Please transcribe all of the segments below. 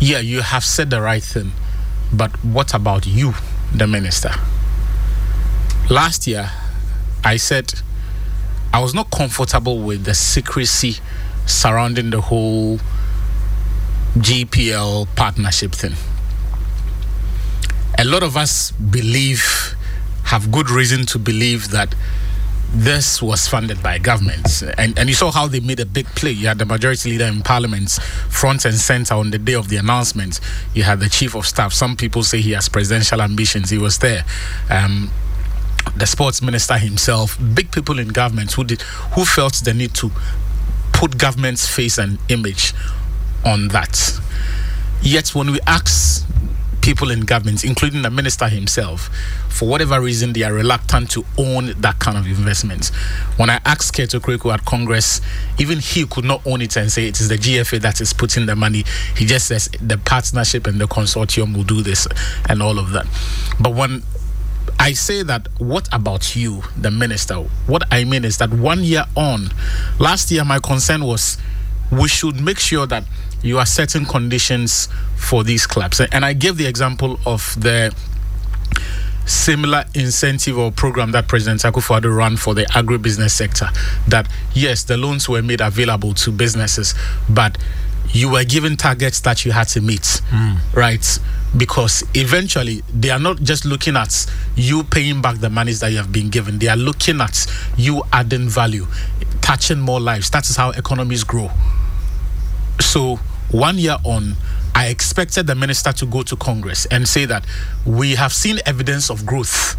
Yeah, you have said the right thing. But what about you, the minister? Last year, I said I was not comfortable with the secrecy surrounding the whole GPL partnership thing. A lot of us have good reason to believe that this was funded by government. And you saw how they made a big play. You had the majority leader in parliament front and center on the day of the announcement. You had the chief of staff. Some people say he has presidential ambitions. He was there. The sports minister himself, big people in government who felt the need to put government's face and image on that. Yet when we ask people in government, including the minister himself, for whatever reason, they are reluctant to own that kind of investment. When I asked Keto Kreko at Congress, even he could not own it and say it is the GFA that is putting the money. He just says the partnership and the consortium will do this and all of that. But when I say that, what about you, the minister? What I mean is that 1 year on, last year my concern was we should make sure that you are setting conditions for these clubs. And I gave the example of the similar incentive or program that President Akufo-Addo ran for the agribusiness sector. That, yes, the loans were made available to businesses, but you were given targets that you had to meet, right? Because eventually they are not just looking at you paying back the monies that you have been given. They are looking at you adding value, touching more lives. That is how economies grow. So 1 year on, I expected the minister to go to Congress and say that we have seen evidence of growth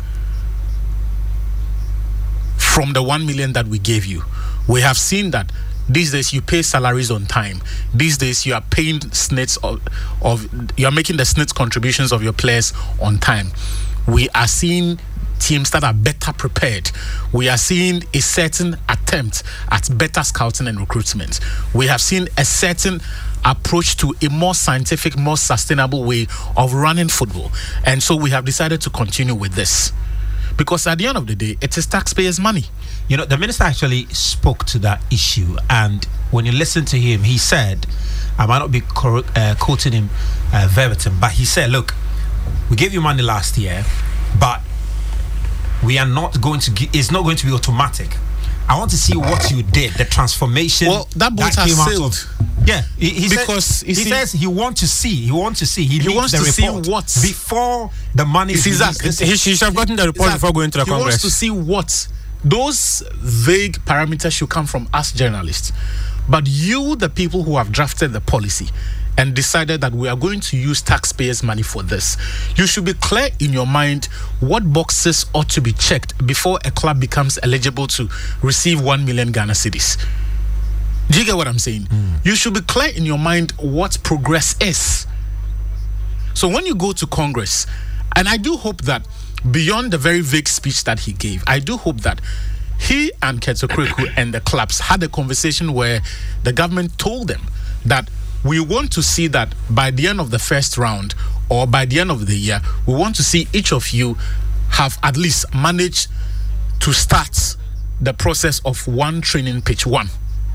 from the 1 million that we gave you. We have seen that these days you pay salaries on time. These days you are paying SNITs you are making the SNITs contributions of your players on time. We are seeing teams that are better prepared. We are seeing a certain attempt at better scouting and recruitment. We have seen a certain approach to a more scientific, more sustainable way of running football. And so we have decided to continue with this. Because at the end of the day, it is taxpayers' money. You know, the minister actually spoke to that issue. And when you listen to him, he said, I might not be quoting him verbatim, but he said, look, we gave you money last year, but we are not going to it's not going to be automatic. I want to see what you did, the transformation. Well, that boat has sailed. Yeah, he says he wants to see. He wants to see what before the money. He should have gotten the report before going to the Congress. He wants to see what those vague parameters should come from us journalists. But you, the people who have drafted the policy and decided that we are going to use taxpayers' money for this, you should be clear in your mind what boxes ought to be checked before a club becomes eligible to receive 1 million Ghana cedis. Do you get what I'm saying? You should be clear in your mind what progress is. So when you go to Congress, and I do hope that beyond the very vague speech that he gave, I do hope that he and Keto Kreko and the clubs had a conversation where the government told them that we want to see that by the end of the first round or by the end of the year, we want to see each of you have at least managed to start the process of one training pitch. One,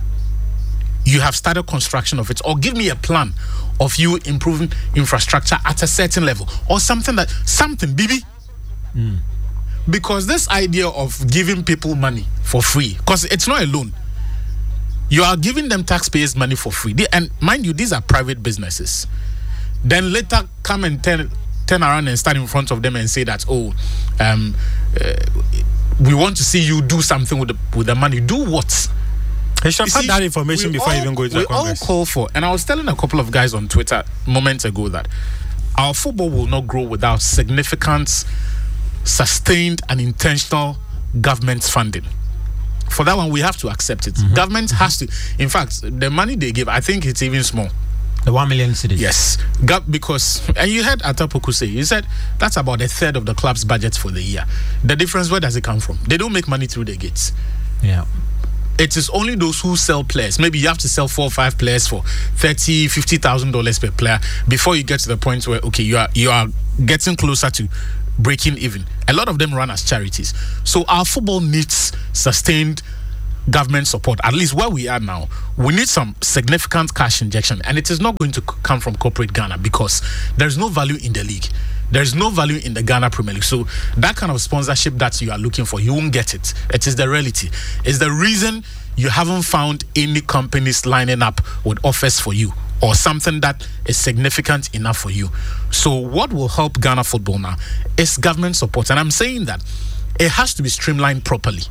you have started construction of it, or give me a plan of you improving infrastructure at a certain level, or something, BB. Because this idea of giving people money for free, because it's not a loan, you are giving them taxpayers' money for free. And mind you, these are private businesses. Then later come and turn around and stand in front of them and say that, we want to see you do something with the money. Do what? He should have had that information before even going to the Congress. We all call for, and I was telling a couple of guys on Twitter moments ago that our football will not grow without significant, sustained and intentional government funding. For that one, we have to accept it. Government has to. In fact, the money they give, I think it's even small. The 1 million cedis. Yes, because, and you heard Atapoku say, he said that's about a third of the club's budget for the year. The difference, where does it come from? They don't make money through the gates. Yeah. It is only those who sell players. Maybe you have to sell 4 or 5 players for $30,000-$50,000 per player before you get to the point where, okay, you are getting closer to breaking even. A lot of them run as charities. So our football needs sustained government support. At least where we are now, we need some significant cash injection, and it is not going to come from corporate Ghana because there's no value in the league. There's no value in the Ghana Premier League. So that kind of sponsorship that you are looking for, you won't get it. It is the reality. It's the reason you haven't found any companies lining up with offers for you or something that is significant enough for you. So what will help Ghana football now is government support. And I'm saying that it has to be streamlined properly.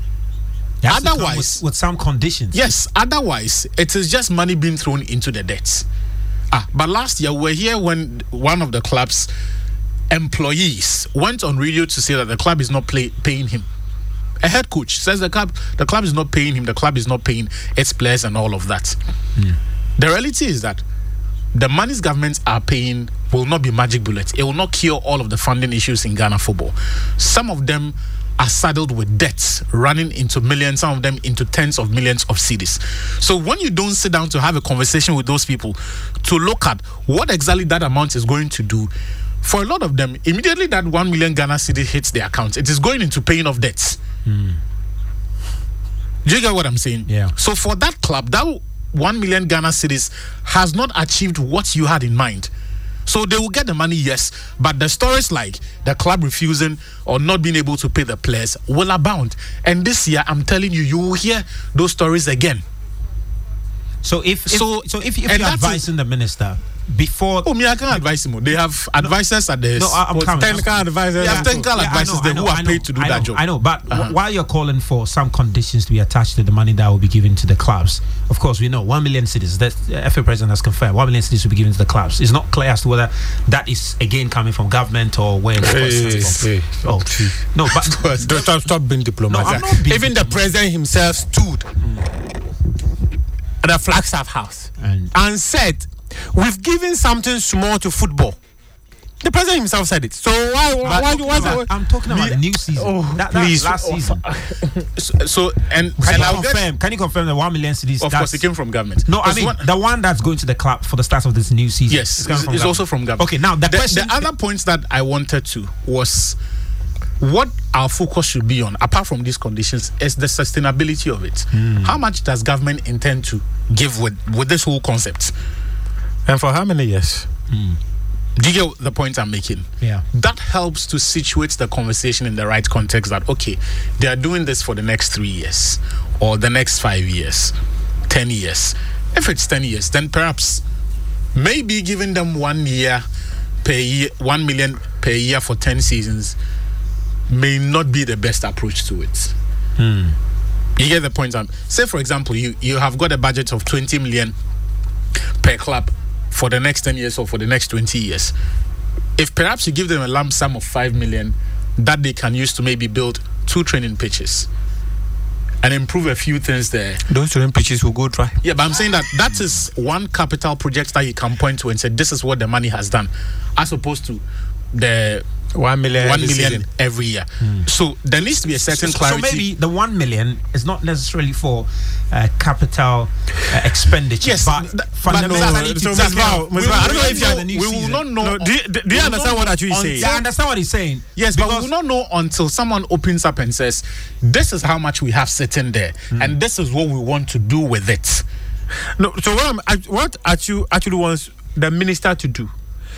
Otherwise, with some conditions. Yes, otherwise it is just money being thrown into the debts. But last year we were here when one of the club's employees went on radio to say that the club is not paying him. A head coach says the club is not paying him, the club is not paying its players and all of that. The reality is that the monies governments are paying will not be magic bullets. It will not cure all of the funding issues in Ghana football. Some of them are saddled with debts running into millions, some of them into tens of millions of cedis. So when you don't sit down to have a conversation with those people to look at what exactly that amount is going to do, for a lot of them, immediately that 1 million Ghana cedi hits their account, it is going into paying off debts. Do you get what I'm saying? Yeah. So for that club, that 1 million Ghana cedis has not achieved what you had in mind. So they will get the money, yes, but the stories like the club refusing or not being able to pay the players will abound. And this year, I'm telling you, you will hear those stories again. So if you're advising the minister before, I can't advise him. They have advisors at the technical advisors. They have technical advisors who are paid to do that job. I know, but while you're calling for some conditions to be attached to the money that will be given to the clubs, of course we know 1 million cedis. The FA president has confirmed 1 million cedis will be given to the clubs. It's not clear as to whether that is again coming from government or where it's coming from. Oh, true. No, but stop being diplomatic. No, I'm not being Even the president himself stood at the Flagstaff House and said, "We've given something small to football." The president himself said it. So why I'm talking about the new season. Please. Last season. Can you confirm the 1 million cedis? Of course, it came from government. No, I mean the one that's going to the club for the start of this new season. Yes, it's also from government. Okay, now the question. The other points that I wanted to was what our focus should be on, apart from these conditions, is the sustainability of it. How much does government intend to give with this whole concept? And for how many years? Do you get the point I'm making? Yeah. That helps to situate the conversation in the right context that, okay, they are doing this for the next 3 years or the next 5 years, 10 years. If it's 10 years, then perhaps maybe giving them 1 year per year, 1 million per year for 10 seasons may not be the best approach to it. You get the point? Say, for example, you have got a budget of 20 million per club for the next 10 years or for the next 20 years. If perhaps you give them a lump sum of 5 million that they can use to maybe build 2 training pitches and improve a few things there. Those training pitches will go dry. Yeah, but I'm saying that is one capital project that you can point to and say this is what the money has done, as opposed to the 1 million every year. So there needs to be a certain clarity. So maybe the 1 million is not necessarily for capital expenditure. Yes, but fundamentally, I don't know if you're the new season. We will not know. Do you understand what Achu is saying? Yeah, I understand what he's saying. Yes, but we will not know until someone opens up and says, "This is how much we have sitting there, and this is what we want to do with it." No. So what Achu actually wants the minister to do?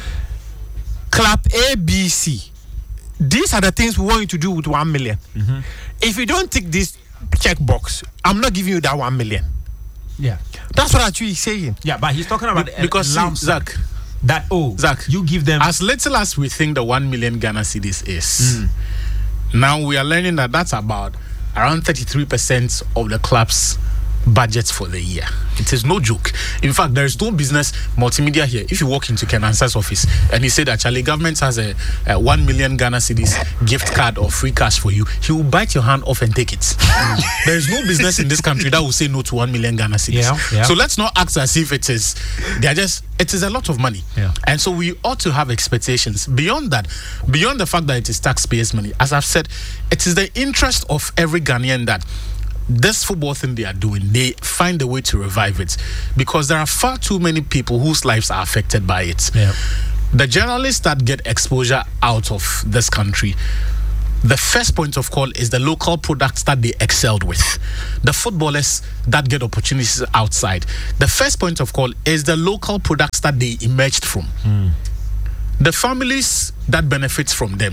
Club A, B, C. These are the things we want you to do with 1 million. If you don't tick this checkbox, I'm not giving you that 1 million. Yeah, that's what Achu is saying. Yeah, but he's talking about because Zach, Zach, you give them as little as we think the 1 million Ghana cedis is. Now we are learning that that's about around 33% of the club's budgets for the year. It is no joke. In fact, there is no business multimedia here. If you walk into Ken Ansah's office and he said that Charlie government has a 1 million Ghana cedis gift card or free cash for you, he will bite your hand off and take it. There is no business in this country that will say no to 1 million Ghana cedis. Yeah. So let's not act as if it is a lot of money. Yeah. And so we ought to have expectations beyond that, beyond the fact that it is taxpayers' money. As I've said, it is the interest of every Ghanaian that this football thing they are doing, they find a way to revive it, because there are far too many people whose lives are affected by it. Yeah. The journalists that get exposure out of this country the first point of call is the local products that they excelled with. The footballers that get opportunities outside. The first point of call is the local products that they emerged from. The families that benefit from them.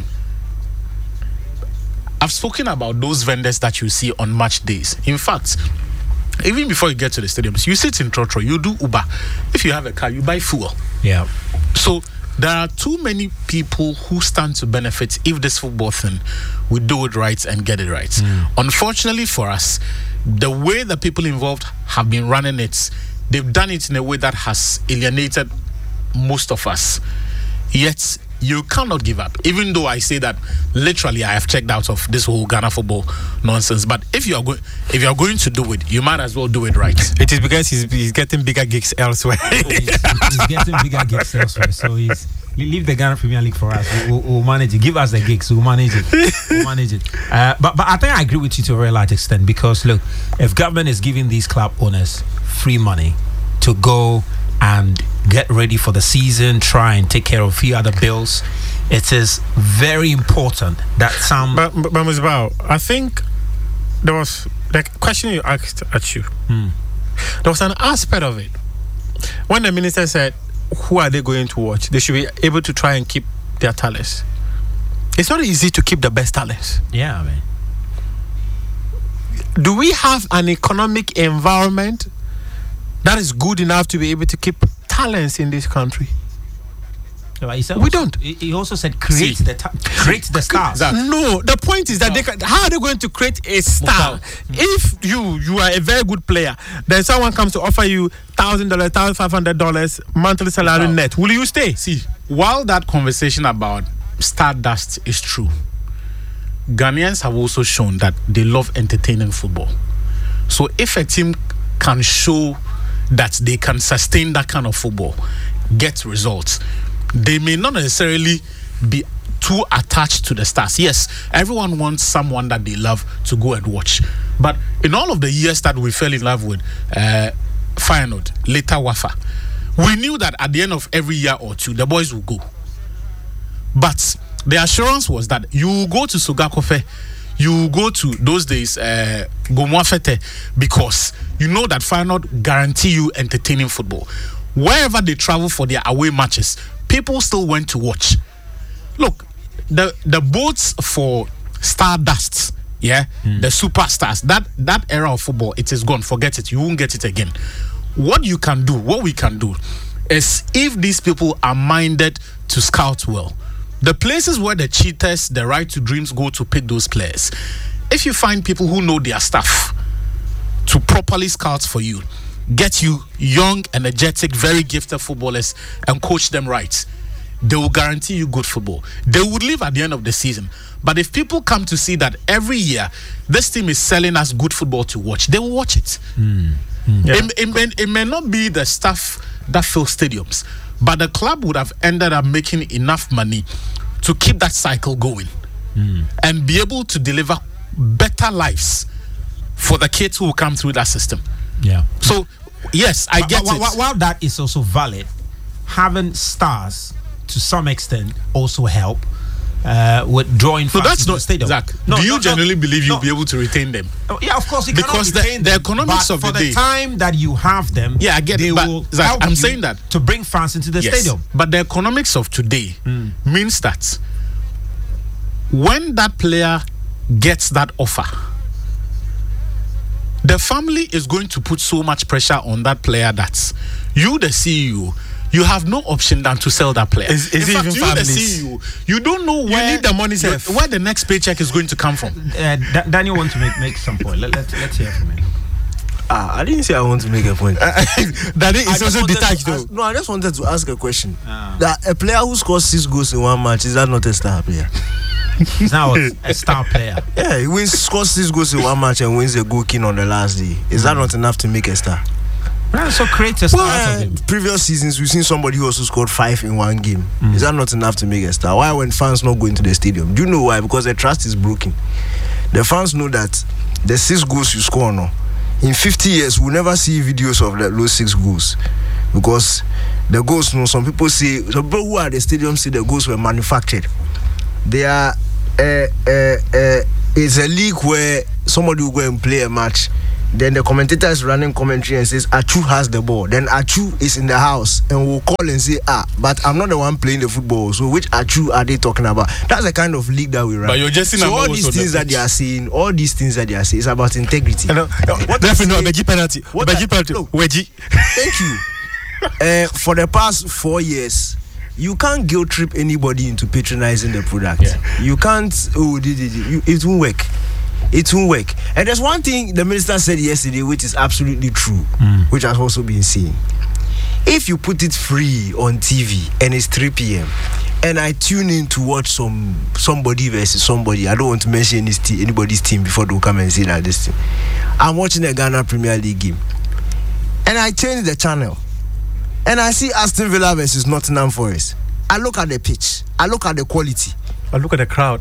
I've spoken about those vendors that you see on match days. In fact, even before you get to the stadiums, you sit in Trotro, you do Uber. If you have a car, you buy fuel. Yeah. So there are too many people who stand to benefit if this football thing, we do it right and get it right. Unfortunately for us, the way the people involved have been running it, they've done it in a way that has alienated most of us. Yet you cannot give up, even though I say that literally I have checked out of this whole Ghana football nonsense. But if you are going to do it, you might as well do it right. It is because he's getting bigger gigs elsewhere. He's getting bigger gigs elsewhere. So leave the Ghana Premier League for us. We'll manage it. Give us the gigs. We'll manage it. But I think I agree with you to a very large extent, because look, if government is giving these club owners free money to go and get ready for the season, try and take care of a few other bills, it is very important that some. But Ms. Bao, I think there was the question you asked at you. There was an aspect of it when the minister said, "Who are they going to watch? They should be able to try and keep their talents." It's not easy to keep the best talents. Yeah, I mean. Do we have an economic environment that is good enough to be able to keep talents in this country? We don't. He also said create the stars. No, the point is that how are they going to create a star? If you are a very good player, then someone comes to offer you $1,000, $1,500 monthly salary net, will you stay? See, while that conversation about stardust is true, Ghanaians have also shown that they love entertaining football. So if a team can show that they can sustain that kind of football, get results, they may not necessarily be too attached to the stars. Yes, everyone wants someone that they love to go and watch. But in all of the years that we fell in love with Feyenoord, later Wafa, we knew that at the end of every year or two, the boys will go. But the assurance was that you will go to Sogakofe, you will go to those days Gomwafete, because you know that Feyenoord guarantee you entertaining football. Wherever they travel for their away matches, people still went to watch. Look, the boats for stardust, the superstars, that era of football, it is gone. Forget it. You won't get it again. What we can do is, if these people are minded to scout well, the places where the cheaters, the right to dreams go to pick those players, if you find people who know their stuff to properly scout for you, get you young, energetic, very gifted footballers and coach them right, they will guarantee you good football. They would leave at the end of the season. But if people come to see that every year this team is selling us good football to watch, they will watch it. It may not be the stuff that fills stadiums, but the club would have ended up making enough money to keep that cycle going and be able to deliver better lives for the kids who will come through that system. Yeah. So, yes, I get it. While that is also valid, having stars to some extent also help with drawing fans to the stadium. Zach, do you generally believe you'll be able to retain them? Yeah, of course, because the economics of the day, for the time that you have them, I get it. But Zach, I'm saying that to bring fans into the stadium. But the economics of today means that when that player gets that offer, the family is going to put so much pressure on that player that you, the CEO, you have no option than to sell that player. Is it even you, families? The CEO, you don't know where you need the money where the next paycheck is going to come from. Daniel wants to make some point. Let's hear from him. I didn't say I want to make a point. Daddy is also detached though. No, I just wanted to ask a question. That a player who scores 6 goals in one match, is that not a star player? He's now a star player. Yeah, he scores 6 goals in one match and wins a goal king on the last day. Is that not enough to make a star? So create a star out of him. Previous seasons, we've seen somebody who also scored 5 in one game. Is that not enough to make a star? Why when fans not going to the stadium? Do you know why? Because the trust is broken. The fans know that the 6 goals you score now, in 50 years, we'll never see videos of those 6 goals. Because the goals, some people who are at the stadium say the goals were manufactured. They are it's a league where somebody will go and play a match. Then the commentator is running commentary and says Achu has the ball. Then Achu is in the house and will call and say, but I'm not the one playing the football. So which Achu are they talking about? That's the kind of league that we run. But you're just so all these things that they are saying, is about integrity. Definitely not Beji penalty. Beji penalty. Weji. Thank you. For the past 4 years, you can't guilt trip anybody into patronizing the product. Yeah. You can't. It won't work. It won't work. And there's one thing the minister said yesterday, which is absolutely true, which has also been seen. If you put it free on TV and it's 3 p.m. and I tune in to watch somebody versus somebody, I don't want to mention anybody's team before they come and say that this thing. I'm watching the Ghana Premier League game, and I change the channel, and I see Aston Villa versus Nottingham Forest. I look at the pitch. I look at the quality. I look at the crowd.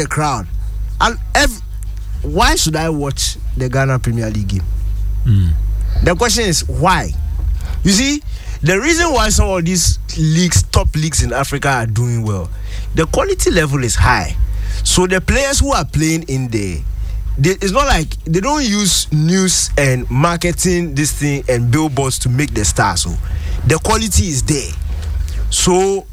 Why should I watch the Ghana Premier League game? The question is why? You see, the reason why some of these leagues, top leagues in Africa, are doing well, the quality level is high. So the players who are playing in there, it's not like they don't use news and marketing this thing and billboards to make the stars. So the quality is there. So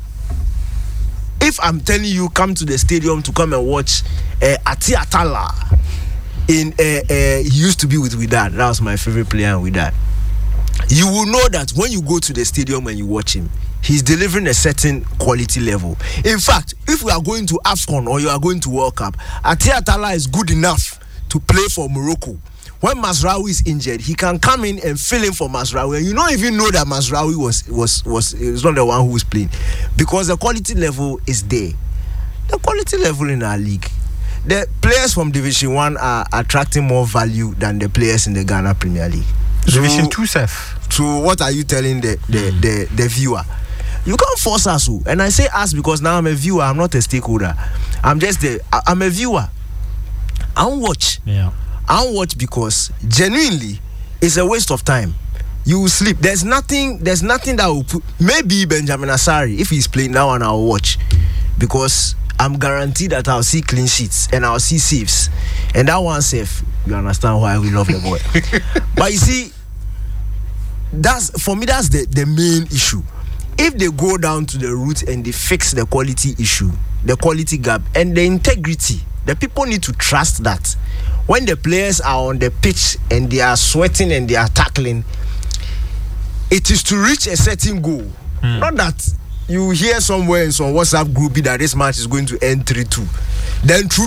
if I'm telling you, come to the stadium to come and watch Ati Atala. He used to be with Wydad. That was my favorite player in Wydad. You will know that when you go to the stadium and you watch him, he's delivering a certain quality level. In fact, if we are going to AFCON or you are going to World Cup, Ati Atala is good enough to play for Morocco. When Mazraoui is injured, he can come in and fill in for Mazraoui. And you don't even know that Mazraoui was not the one who was playing, because the quality level is there. The quality level in our league. The players from Division 1 are attracting more value than the players in the Ghana Premier League. Division 2 self. So what are you telling the viewer? You can't force us. And I say us because now I'm a viewer, I'm not a stakeholder. I'm a viewer. I won't watch. Yeah. I won't watch because genuinely it's a waste of time. You will sleep. There's nothing that will put. Maybe Benjamin Asari, if he's playing that one, I'll watch, because I'm guaranteed that I'll see clean sheets and I'll see saves. And that one safe, you understand why we love the boy. But you see, that's the main issue. If they go down to the root and they fix the quality issue, the quality gap, and the integrity, the people need to trust that when the players are on the pitch and they are sweating and they are tackling, it is to reach a certain goal. Not that you hear somewhere in some WhatsApp group that this match is going to end 3-2. Then true.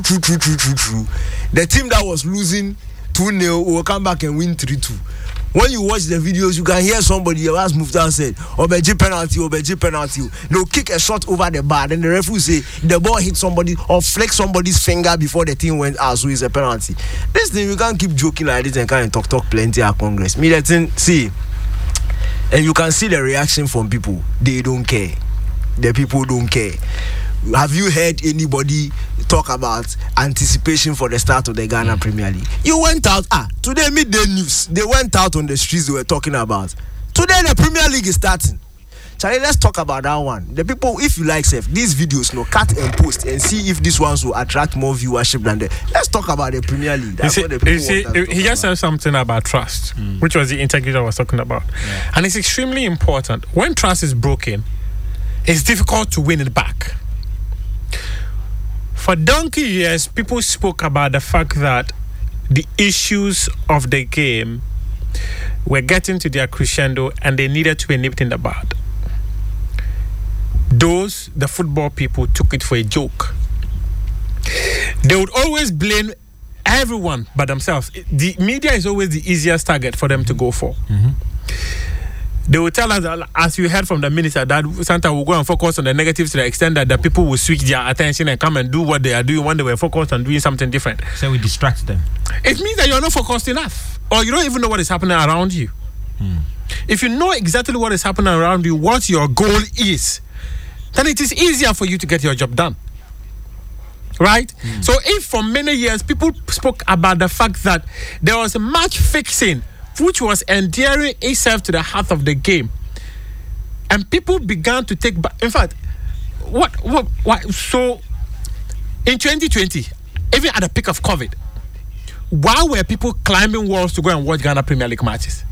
The team that was losing 2-0 will come back and win 3-2. When you watch the videos, you can hear somebody else moved out and said, Obeji penalty. They'll kick a shot over the bar. Then the referee say the ball hit somebody or flick somebody's finger before the team went out, so it's a penalty. This thing, you can't keep joking like this and kind of talk plenty at Congress. Me, that thing, see, and you can see the reaction from people. They don't care. The people don't care. Have you heard anybody talk about anticipation for the start of the Ghana Premier League? You went out, today midday news, they went out on the streets, they were talking about. Today the Premier League is starting. Charlie, let's talk about that one. The people, if you like, these videos, cut and post and see if these ones will attract more viewership than the. Let's talk about the Premier League. That's what the people he just said something about trust, which was the integrity I was talking about. Yeah. And it's extremely important. When trust is broken, it's difficult to win it back. For donkey years, people spoke about the fact that the issues of the game were getting to their crescendo and they needed to be nipped in the bud. The football people, took it for a joke. They would always blame everyone but themselves. The media is always the easiest target for them to go for. They will tell us, as you heard from the minister, that Santa will go and focus on the negatives to the extent that the people will switch their attention and come and do what they are doing when they were focused on doing something different. So we distract them. It means that you are not focused enough, or you don't even know what is happening around you. If you know exactly what is happening around you, what your goal is, then it is easier for you to get your job done. Right? So if for many years people spoke about the fact that there was a match fixing which was endearing itself to the heart of the game, and people began to take back. In fact, so in 2020, even at the peak of COVID, why were people climbing walls to go and watch Ghana Premier League matches?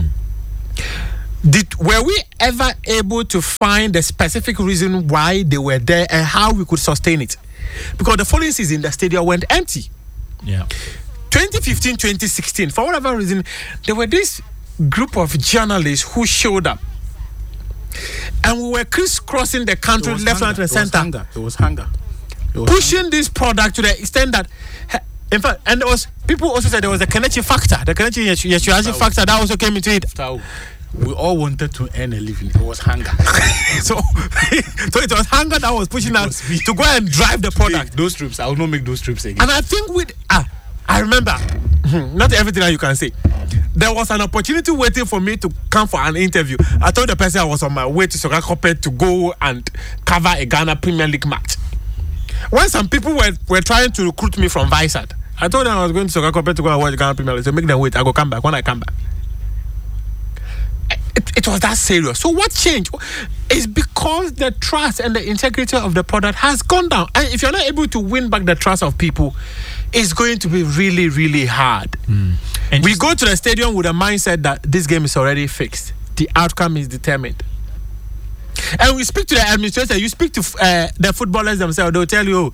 Were we ever able to find the specific reason why they were there and how we could sustain it? Because the following season, the stadium went empty. Yeah. 2015, 2016, for whatever reason, there were this group of journalists who showed up. And we were crisscrossing the country left, right, and center. It was hunger. Pushing this product to the extent that, in fact, and there was people also said there was a Kelechi factor. The Kelechi Yeshuazi factor that also came into it. We all wanted to earn a living. It was hunger. so it was hunger that was pushing us to go and drive the product. Those trips, I will not make those trips again. And I think I remember, not everything that you can say. There was an opportunity waiting for me to come for an interview. I told the person I was on my way to Sogakope to go and cover a Ghana Premier League match. When some people were trying to recruit me from Vysat, I told them I was going to Sogakope to go and watch Ghana Premier League. So make them wait. I go come back. When I come back, it was that serious. So what changed? It's because the trust and the integrity of the product has gone down. And if you're not able to win back the trust of people, it's going to be really, really hard. We go to the stadium with a mindset that this game is already fixed. The outcome is determined. And we speak to the administrator, you speak to the footballers themselves, they'll tell you,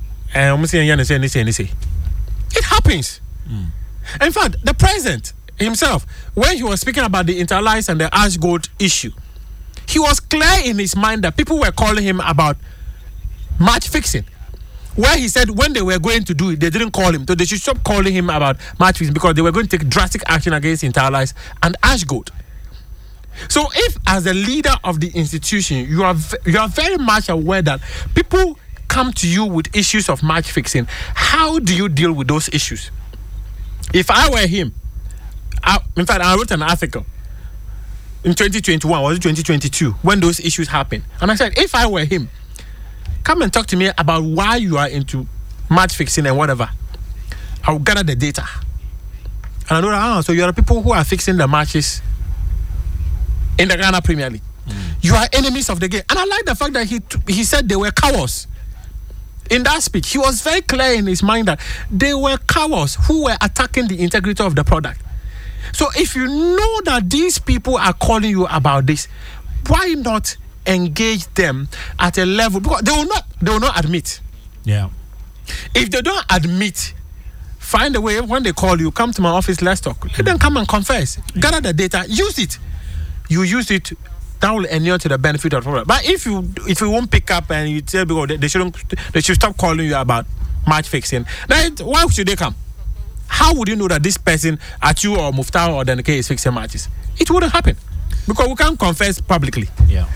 it happens. In fact, the president himself, when he was speaking about the Interlice and the Ash Gold issue, he was clear in his mind that people were calling him about match fixing. Where he said when they were going to do it, they didn't call him. So they should stop calling him about match fixing because they were going to take drastic action against Interlice and Ash Gold. So if as a leader of the institution, you are very much aware that people come to you with issues of match fixing, how do you deal with those issues? If I were him, in fact, I wrote an article in 2021, was it 2022, when those issues happened. And I said, if I were him, come and talk to me about why you are into match fixing and whatever. I'll gather the data. And I know that, so you are the people who are fixing the matches in the Ghana Premier League. You are enemies of the game. And I like the fact that he said they were cowards. In that speech, he was very clear in his mind that they were cowards who were attacking the integrity of the product. So if you know that these people are calling you about this, why not engage them at a level? Because they will not admit. Yeah. If they don't admit, find a way. When they call you, come to my office, let's talk. Let them come and confess. Gather the data, use it. You use it, that will inure to the benefit of the product. But if you won't pick up and you tell people they should stop calling you about match fixing, then why should they come? How would you know that this person at you or Muftar or Denike is fixing matches? It wouldn't happen because we can't confess publicly. Yeah.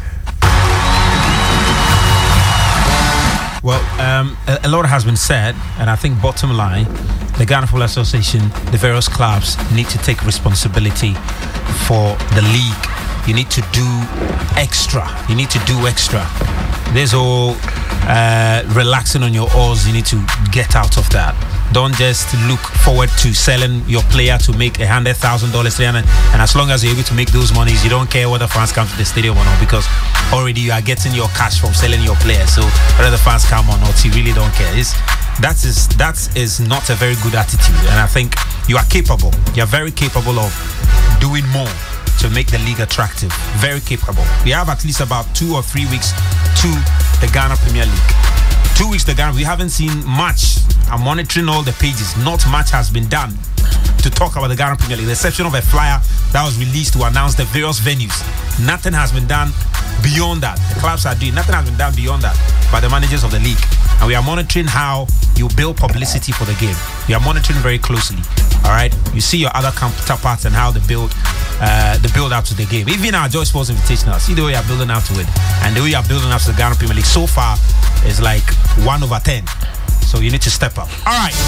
Well, a lot has been said, and I think bottom line, the Ghana Football Association, the various clubs need to take responsibility for the league. You need to do extra. There's all relaxing on your oars. You need to get out of that. Don't just look forward to selling your player to make $100,000, and as long as you're able to make those monies, you don't care whether fans come to the stadium or not, because already you are getting your cash from selling your player. So whether the fans come or not, you really don't care. That is not a very good attitude, and I think you are capable. You are very capable of doing more to make the league attractive. Very capable. We have at least about 2 or 3 weeks to the Ghana Premier League. 2 weeks to Ghana. We haven't seen much. I'm monitoring all the pages. Not much has been done to talk about the Ghana Premier League. The exception of a flyer that was released to announce the various venues. Nothing has been done beyond that. The clubs are doing. Nothing has been done beyond that by the managers of the league. And we are monitoring how you build publicity for the game. We are monitoring very closely. All right. You see your other counterparts and how they build up to the game. Even our Joy Sports Invitational, see the way you are building up to it, and the way you are building up to the Ghana Premier League so far is like 1/10. So you need to step up. All right.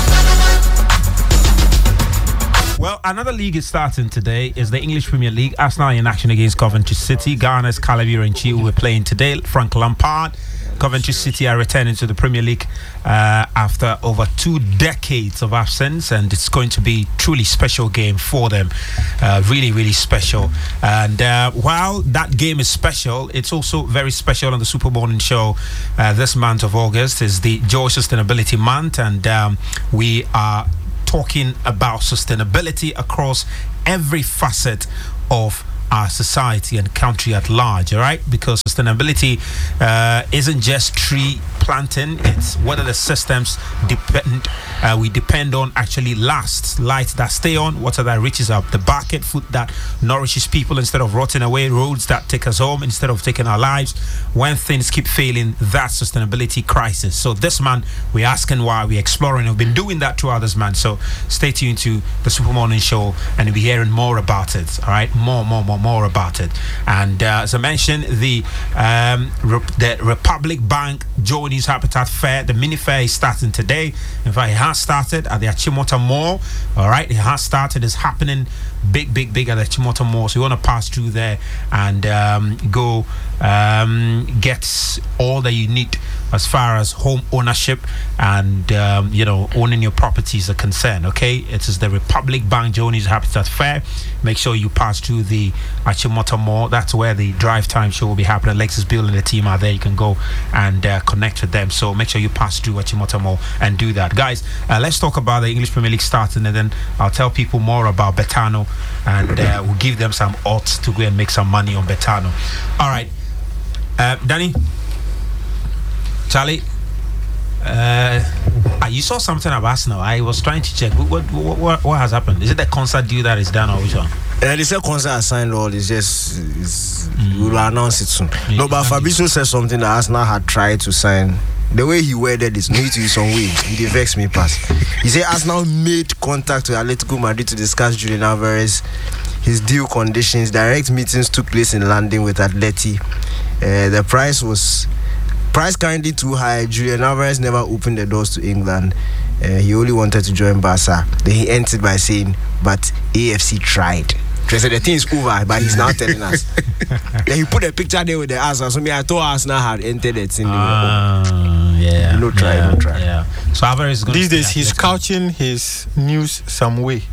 Well, another league is starting today. Is the English Premier League. Arsenal in action against Coventry City. Ghana's Calavi and Chi were playing today. Frank Lampard Coventry City are returning to the Premier League after over 2 decades of absence, and it's going to be truly special game for them. Really, really special. And while that game is special, it's also very special on the Super Morning Show. This month of August is the Joy Sustainability Month, and we are talking about sustainability across every facet of our society and country at large, all right? Because sustainability isn't just tree planting, it's whether the systems we depend on actually lasts. Lights that stay on, water that reaches up the bucket, food that nourishes people instead of rotting away, roads that take us home instead of taking our lives. When things keep failing, that's sustainability crisis. So this month, we're asking why, we're exploring. We've been doing that throughout this month. So stay tuned to the Super Morning Show and you'll be hearing more about it, all right? More about it. And as I mentioned, the Republic Bank Joy News Habitat Fair, the mini fair is starting today. In fact, it has started at the Achimota Mall. All right, it has started. It's happening big at the Achimota Mall. So you want to pass through there and go get all that you need as far as home ownership and owning your properties are concerned. Okay, it is the Republic Bank Joy News Habitat Fair. Make sure you pass through the Achimota Mall. That's where the drive time show will be happening. Lexus Bill and the team are there. You can go and connect with them. So make sure you pass through Achimota Mall and do that, guys. Let's talk about the English Premier League starting, and then I'll tell people more about Betano, and we'll give them some odds to go and make some money on Betano. All right, Danny, Charlie, you saw something about Arsenal. I was trying to check. What has happened? Is it the concert deal that is done, or which one? They said concert is signed all. It's just we will announce it soon. No, but Fabrizio said something that Arsenal had tried to sign. The way he worded this, need to be some way. He vexed me past. He said Arsenal made contact with Atletico Madrid to discuss Julian Alvarez, his deal conditions. Direct meetings took place in London with Atleti. The price currently too high. Julian Alvarez never opened the doors to England. He only wanted to join Barca. Then he ended by saying, but AFC tried. So the thing is over, but he's now telling us. Then he put a picture there with the Arsenal. So I thought Arsenal had entered it in no try. Yeah. So Alvarez is going these days he's couching his news some way.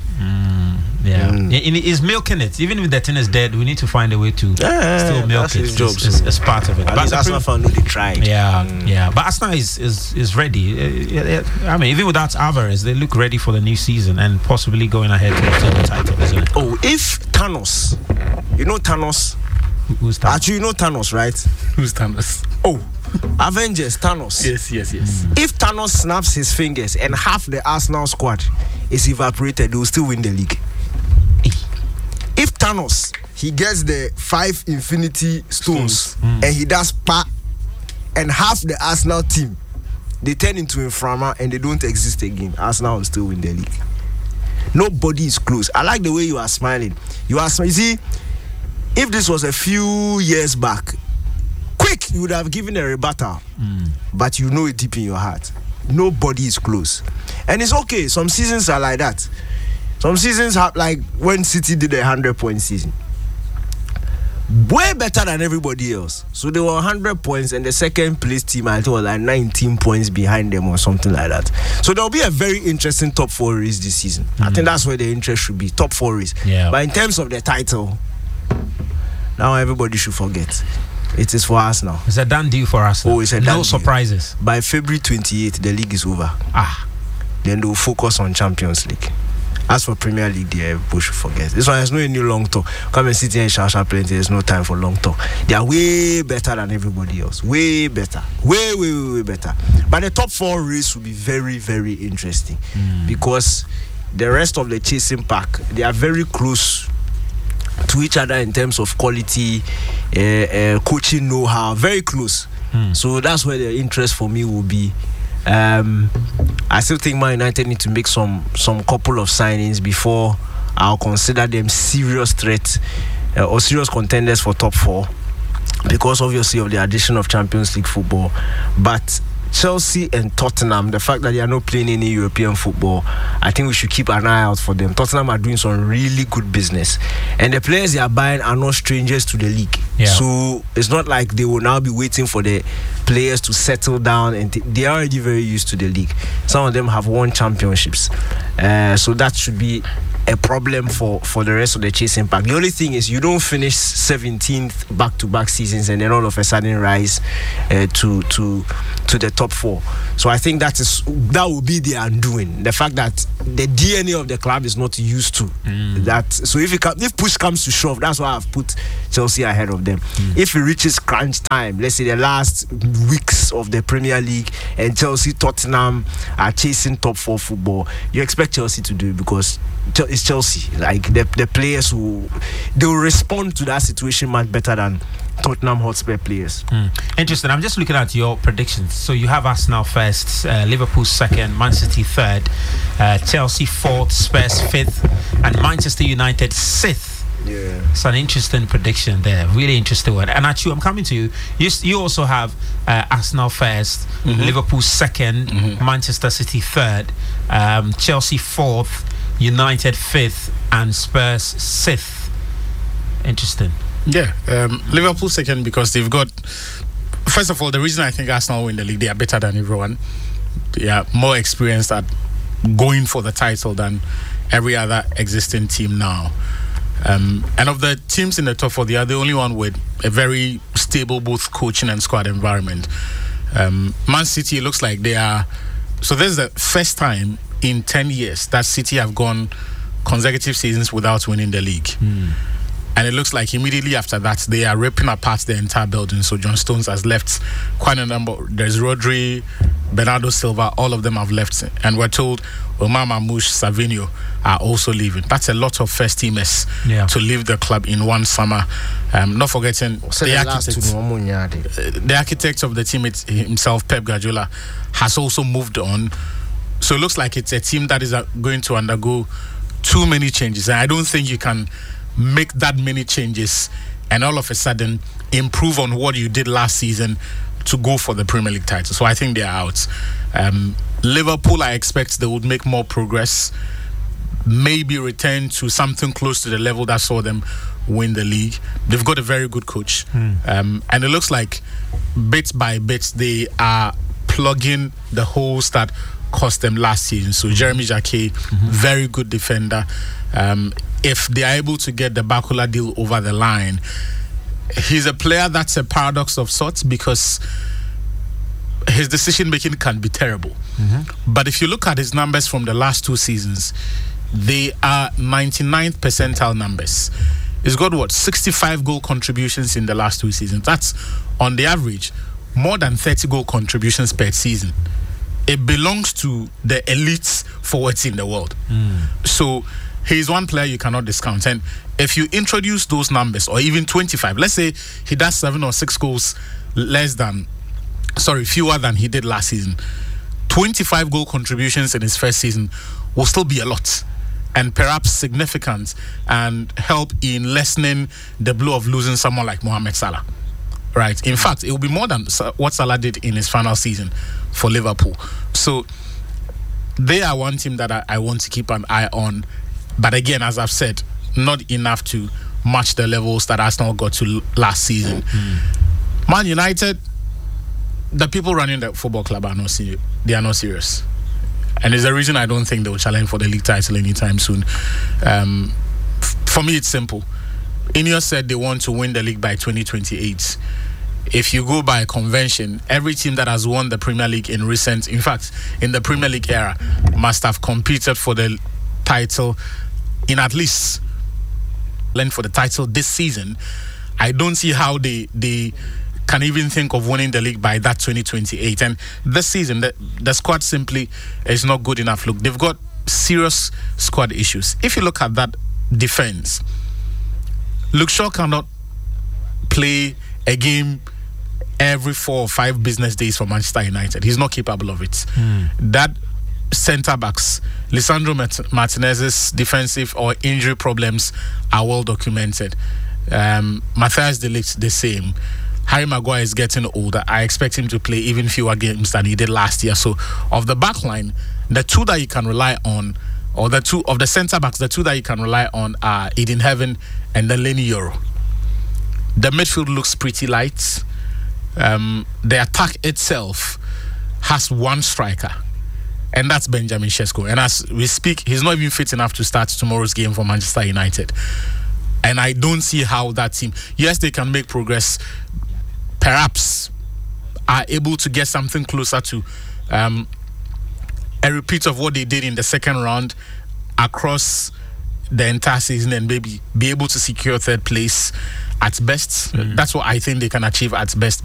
He's milking it. Even if the thing is dead, we need to find a way to still milk it. It's part of it. But Arsenal fan know they tried. But Arsenal is ready. I mean, even without Alvarez, they look ready for the new season and possibly going ahead to the title, isn't it? Oh, if Thanos, you know Thanos? Who's Thanos? Actually, you know Thanos, right? Who's Thanos? Oh, Avengers, Thanos. Yes. If Thanos snaps his fingers and half the Arsenal squad is evaporated, they will still win the league. If Thanos, he gets the 5 Infinity Stones and he does and half the Arsenal team, they turn into Inframa and they don't exist again, Arsenal will still win the league. Nobody is close. I like the way you are smiling. You see, if this was a few years back, quick, you would have given a rebuttal. But you know it deep in your heart. Nobody is close. And it's okay. Some seasons are like that. Some seasons have, like when City did a 100-point season. Way better than everybody else. So they were 100 points, and the second place team, I think, was like 19 points behind them or something like that. So there'll be a very interesting top 4 race this season. I think that's where the interest should be, top 4 race. Yeah. But in terms of the title, now everybody should forget. It is for us now. It's a done deal for us now. Oh, it's a done no deal. Surprises. By February 28th, the league is over. Then they'll focus on Champions League. As for Premier League, everybody should forget. This one has no any long talk. Come and sit here and shout plenty. There's no time for long talk. They are way better than everybody else. Way better. Way better. But the top 4 race will be very, very interesting. Because the rest of the chasing pack, they are very close to each other in terms of quality, coaching know-how. Very close. So that's where the interest for me will be. I still think Man United need to make some couple of signings before I'll consider them serious threats or serious contenders for top 4, because obviously of the addition of Champions League football. But Chelsea and Tottenham, the fact that they are not playing any European football, I think we should keep an eye out for them. Tottenham are doing some really good business, and the players they are buying are not strangers to the league. So it's not like they will now be waiting for the players to settle down, and they are already very used to the league. Some of them have won championships, so that should be a problem for the rest of the Chasing Pack. The only thing is you don't finish 17th back-to-back seasons and then all of a sudden rise to the top 4. So I think that will be the undoing. The fact that the DNA of the club is not used to that. So if push comes to shove, that's why I've put Chelsea ahead of them. If it reaches crunch time, let's say the last weeks of the Premier League, and Chelsea, Tottenham are chasing top 4 football, you expect Chelsea to do it because it's Chelsea. Like the players they will respond to that situation much better than Tottenham Hotspur players. Interesting. I'm just looking at your predictions. So you have Arsenal first, Liverpool second, Man City third, Chelsea fourth, Spurs fifth, and Manchester United sixth. Yeah, it's an interesting prediction there. Really interesting one. And actually, I'm coming to you. You also have Arsenal first, Liverpool second, Manchester City third, Chelsea fourth, United fifth, and Spurs sixth. Interesting. Yeah, Liverpool second because they've got. First of all, the reason I think Arsenal win the league, they are better than everyone. They are more experienced at going for the title than every other existing team now. And of the teams in the top 4, they are the only one with a very stable both coaching and squad environment. Man City, it looks like they are. So this is the first time in 10 years that City have gone consecutive seasons without winning the league. And it looks like immediately after that, they are ripping apart the entire building. So John Stones has left quite a number. There's Rodri, Bernardo Silva, all of them have left. And we're told Omar Mamouche, Savinho are also leaving. That's a lot of first teamers to leave the club in one summer. Not forgetting the architect of the team himself, Pep Guardiola, has also moved on. So it looks like it's a team that is going to undergo too many changes. And I don't think you can make that many changes and all of a sudden improve on what you did last season to go for the Premier League title. So I think they are out. Liverpool, I expect they would make more progress, maybe return to something close to the level that saw them win the league. They've got a very good coach, and it looks like bit by bit they are plugging the holes that cost them last season. So Jeremy Jacquet, very good defender. If they are able to get the Bakula deal over the line, he's a player that's a paradox of sorts because his decision making can be terrible. But if you look at his numbers from the last 2 seasons, they are 99th percentile numbers. He's got 65 goal contributions in the last 2 seasons. That's on the average more than 30 goal contributions per season. It belongs to the elites forwards in the world. So he's one player you cannot discount. And if you introduce those numbers, or even 25, let's say he does 7 or 6 goals fewer than he did last season, 25 goal contributions in his first season will still be a lot and perhaps significant and help in lessening the blow of losing someone like Mohamed Salah. Right. In fact, it will be more than what Salah did in his final season for Liverpool. So they are one team that I want to keep an eye on. But again, as I've said, not enough to match the levels that Arsenal got to last season. Man United, the people running the football club are not serious. They are not serious. And there's a reason I don't think they will challenge for the league title anytime soon. For me, it's simple. Ineos said they want to win the league by 2028. If you go by convention, every team that has won the Premier League in the Premier League era, must have competed for the title in at least for the title this season. I don't see how they can even think of winning the league by that 2028. And this season, the squad simply is not good enough. Look, they've got serious squad issues. If you look at that defense, Luke Shaw cannot play a game every 4 or 5 business days for Manchester United. He's not capable of it. That centre backs, Lisandro Martinez's defensive or injury problems are well documented. Matthias de Ligt the same. Harry Maguire is getting older. I expect him to play even fewer games than he did last year. So, of the back line, the two that you can rely on, or the two of the centre backs, the two that you can rely on are Eden Heaven and then Lenny Yoro. The midfield looks pretty light. The attack itself has one striker, and that's Benjamin Sesko. And as we speak, he's not even fit enough to start tomorrow's game for Manchester United. And I don't see how that team, yes, they can make progress, perhaps are able to get something closer to a repeat of what they did in the second round across the entire season, and maybe be able to secure third place at best. That's what I think they can achieve at best.